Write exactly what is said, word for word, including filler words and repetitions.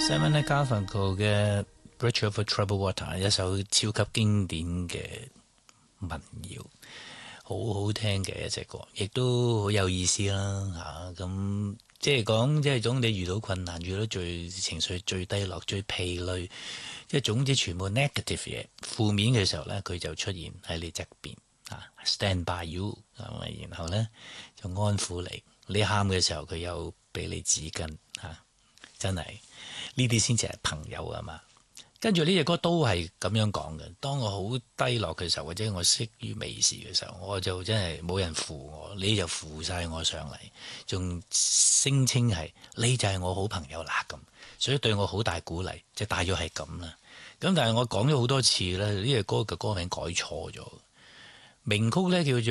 Simon and Garfunkel 嘅《Bridge Over Troubled Water》一首超級經典嘅民謠，好好聽嘅一隻歌，亦都好有意思啦嚇。咁、啊、即係講，即係總你遇到困難，遇到最情緒最低落、最疲累，即係總之全部 negative 嘢、負面嘅時候咧，佢就出現喺你側邊啊 ，stand by you 係咪？然後咧就安撫你，你喊嘅時候佢又俾你紙巾嚇、啊，真係。呢啲先至係朋友啊嘛，跟住呢隻歌都係咁樣講嘅。當我好低落嘅時候，或者我識於微時嘅時候，我就真係冇人扶我，你就扶晒我上嚟，仲聲稱係你就係我好朋友啦咁，所以對我好大鼓勵，即係大約係咁啦。咁但係我講咗好多次咧，呢隻歌嘅歌名改錯咗，名曲咧叫做